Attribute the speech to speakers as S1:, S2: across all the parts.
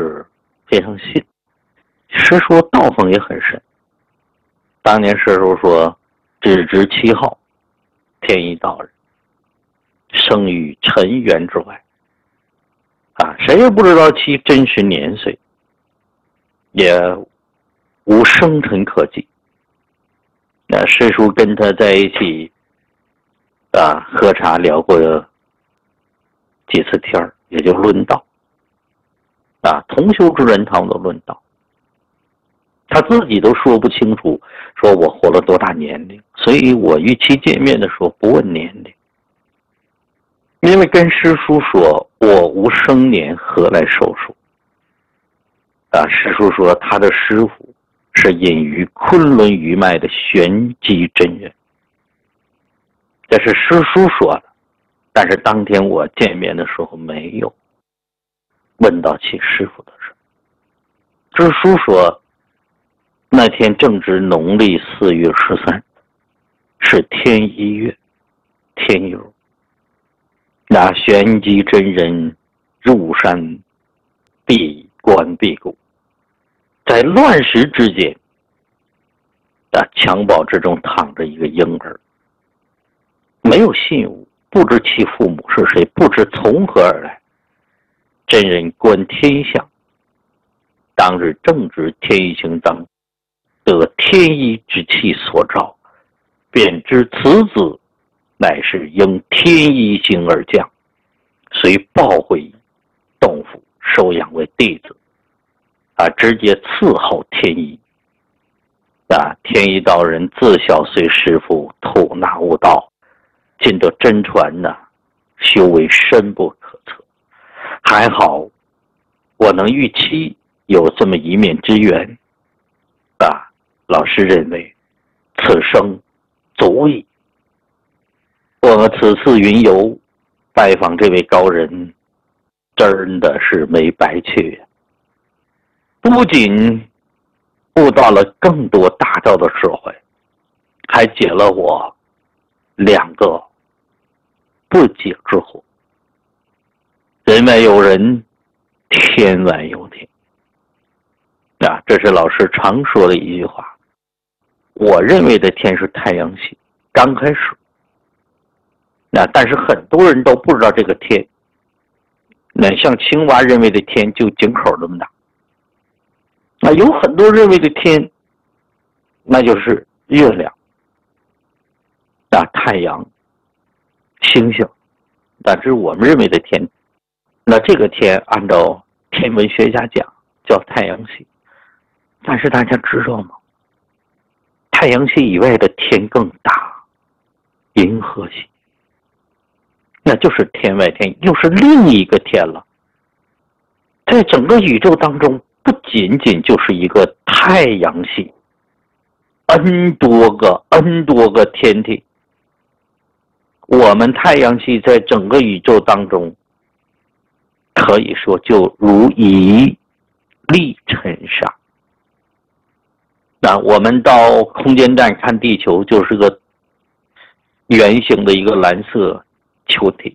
S1: 是非常信，师叔道风也很深。当年师叔说，只知其号，天一道人，生于尘缘之外，谁也不知道其真实年岁，也无生辰可记。那师叔跟他在一起喝茶聊过几次天儿，也就论道同修之人他们都论道，他自己都说不清楚，说我活了多大年龄，所以我与其见面的时候不问年龄，因为跟师叔说我无生年，何来寿数师叔说他的师傅是隐于昆仑余脉的玄机真人，这是师叔说的，但是当天我见面的时候没有问到其师傅的事。师叔说那天正值农历4月13，是天一月，天游。那玄机真人入山闭关闭谷，在乱石之间襁褓之中躺着一个婴儿，没有信物，不知其父母是谁，不知从何而来。真人观天象，当日正值天一星当，得天一之气所照，便知此子乃是应天一星而降，遂抱回洞府收养为弟子直接赐号天一天一道人自小随师父吐纳悟道，尽得真传修为深不可测。还好我能预期有这么一面之缘老师认为此生足矣。我此次云游拜访这位高人，真的是没白去，不仅悟到了更多大道的智慧，还解了我2个不解之惑。人外有人，天外有天这是老师常说的一句话。我认为的天是太阳系，刚开始但是很多人都不知道这个天。像青蛙认为的天就井口那么大，有很多认为的天那就是月亮太阳星星，但是我们认为的天，那这个天按照天文学家讲叫太阳系。但是大家知道吗？太阳系以外的天更大，银河系，那就是天外天，又是另一个天了。在整个宇宙当中，不仅仅就是一个太阳系，N 多个天体。我们太阳系在整个宇宙当中，可以说就如一粒尘沙。我们到空间站看地球，就是个圆形的一个蓝色球体。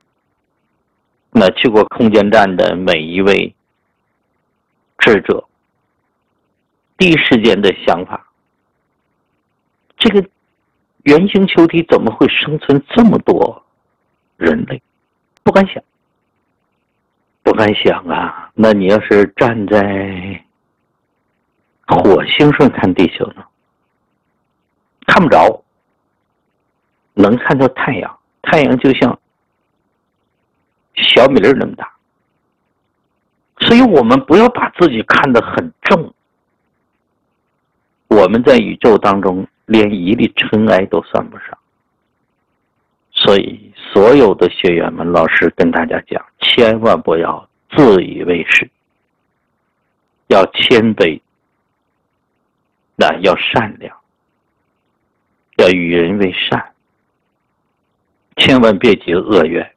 S1: 去过空间站的每一位智者，第一时间的想法，这个圆形球体怎么会生存这么多人类？不敢想，不敢想啊！那你要是站在火星上看地球呢？看不着，能看到太阳，太阳就像小米粒那么大。所以我们不要把自己看得很重，我们在宇宙当中连一粒尘埃都算不上。所以所有的学员们，老师跟大家讲，千万不要自以为是，要谦卑，要善良，要与人为善，千万别结恶缘。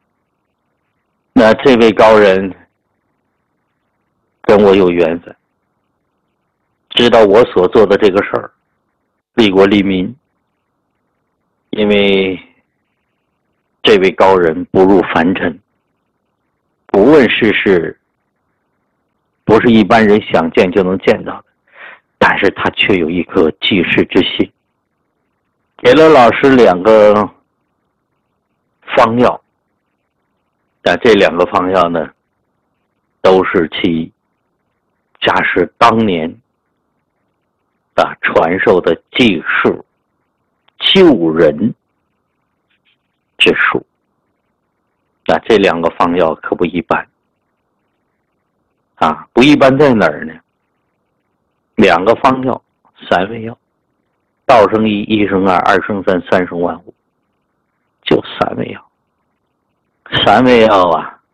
S1: 这位高人跟我有缘分，知道我所做的这个事儿，利国利民。因为这位高人不入凡尘，不问世事， 不是一般人想见就能见到的，但是他却有一颗济世之心，给了老师2个方药。但这2个方药呢，都是其家师当年传授的济世救人之术。这2个方药可不一般不一般在哪儿呢？2个方药3味药，道生一，一生二，二生三，三生万物，就3味药。3味药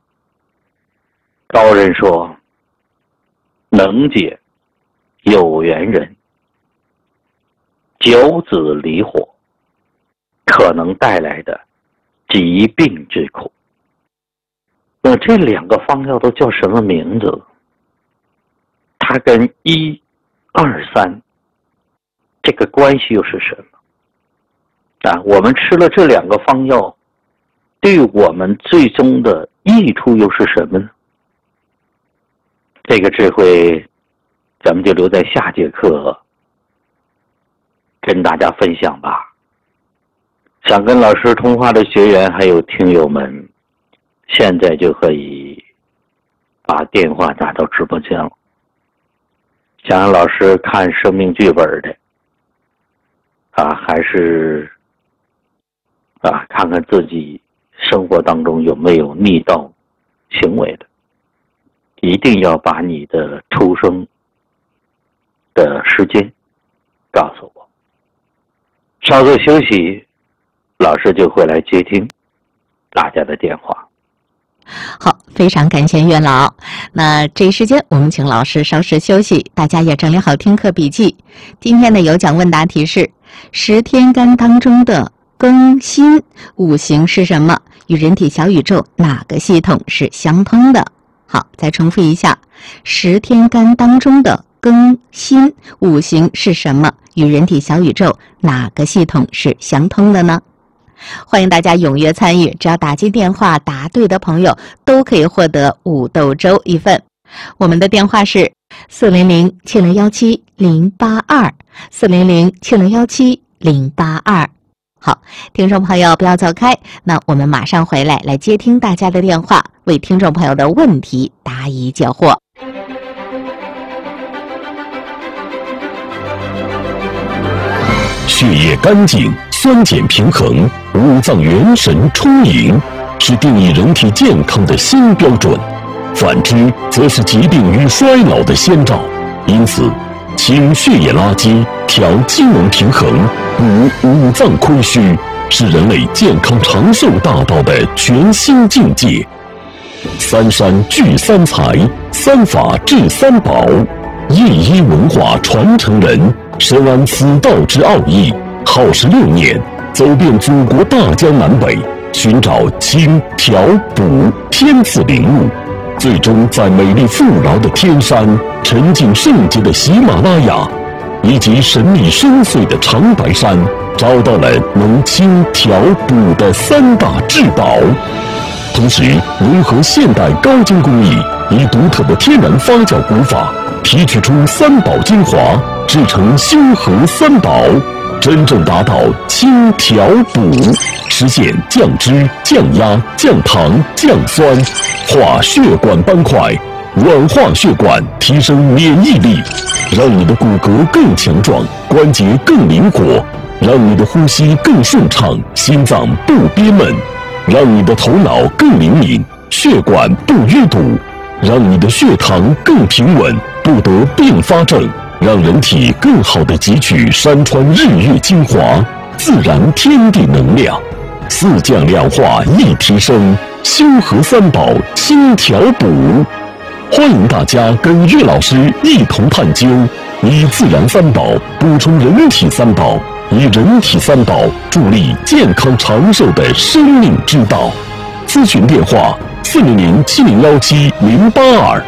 S1: 高人说能解有缘人9子离火可能带来的疾病之苦。那这2个方药都叫什么名字？它跟1、2、3这个关系又是什么？我们吃了这2个方药，对我们最终的益处又是什么呢？这个智慧咱们就留在下节课跟大家分享吧。想跟老师通话的学员还有听友们，现在就可以把电话打到直播间了。想让老师看生命剧本的还是看看自己生活当中有没有逆道行为的，一定要把你的出生的时间告诉我。稍作休息，老师就会来接听大家的电话。
S2: 好，非常感谢岳老。那这一时间我们请老师稍事休息，大家也整理好听课笔记。今天的有奖问答题是10天干当中的庚辛5行是什么？与人体小宇宙哪个系统是相通的？好，再重复一下，10天干当中的庚辛5行是什么？与人体小宇宙哪个系统是相通的呢？欢迎大家踊跃参与，只要打进电话答对的朋友都可以获得五豆粥1份。我们的电话是400-7017-082 400-7017-082。好，听众朋友不要走开，那我们马上回来接听大家的电话，为听众朋友的问题答疑解惑。
S3: 血液干净，酸碱平衡，五脏元神充盈，是定义人体健康的新标准。反之，则是疾病与衰老的先兆。因此，清血液垃圾，调机能平衡，补五脏亏虚，是人类健康长寿大道的全新境界。三山聚三才，三法治三宝，夜医文化传承人，深谙此道之奥义，耗16年，走遍祖国大江南北，寻找清调补天赐灵物，最终在美丽富饶的天山、沉静圣洁的喜马拉雅以及神秘深邃的长白山，找到了能清调补的3大至宝，同时融合现代高精工艺，以独特的天然发酵古法提取出3宝精华，制成修和三宝，真正达到清调补，实现降脂、降压、降糖、降酸，化血管斑块，软化血管，提升免疫力，让你的骨骼更强壮，关节更灵活，让你的呼吸更顺畅，心脏不憋闷，让你的头脑更灵敏，血管不淤堵，让你的血糖更平稳，不得并发症，让人体更好地汲取山川日月精华，自然天地能量，4降2化1提升，修和三宝清调补。欢迎大家跟岳老师一同探究，以自然三宝补充人体三宝，以人体三宝助力健康长寿的生命之道。咨询电话400-7017-082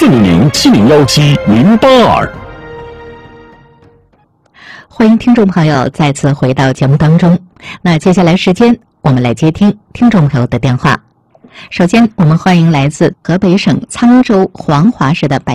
S3: 400-7017-082。
S2: 欢迎听众朋友再次回到节目当中。那接下来时间，我们来接听听众朋友的电话。首先，我们欢迎来自河北省沧州黄华市的